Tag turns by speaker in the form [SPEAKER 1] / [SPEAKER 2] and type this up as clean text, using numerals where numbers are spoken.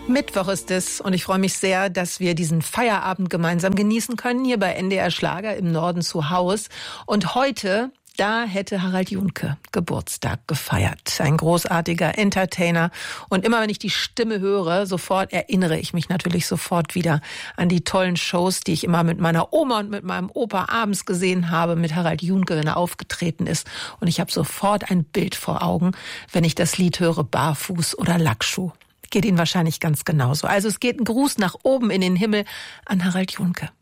[SPEAKER 1] Mittwoch ist es und ich freue mich sehr, dass wir diesen Feierabend gemeinsam genießen können, hier bei NDR Schlager im Norden zu Haus. Und heute, da hätte Harald Junke Geburtstag gefeiert. Ein großartiger Entertainer. Und immer wenn ich die Stimme höre, sofort erinnere ich mich natürlich sofort wieder an die tollen Shows, die ich immer mit meiner Oma und mit meinem Opa abends gesehen habe, mit Harald Junke, wenn er aufgetreten ist. Und ich habe sofort ein Bild vor Augen, wenn ich das Lied höre, Barfuß oder Lackschuh. Geht Ihnen wahrscheinlich ganz genauso. Also es geht ein Gruß nach oben in den Himmel an Harald Junke.